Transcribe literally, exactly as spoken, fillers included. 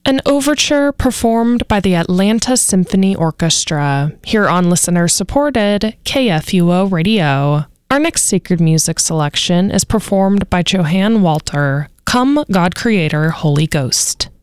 An overture performed by the Atlanta Symphony Orchestra, here on listener-supported K F U O Radio. Our next sacred music selection is performed by Johann Walter, Come God Creator, Holy Ghost.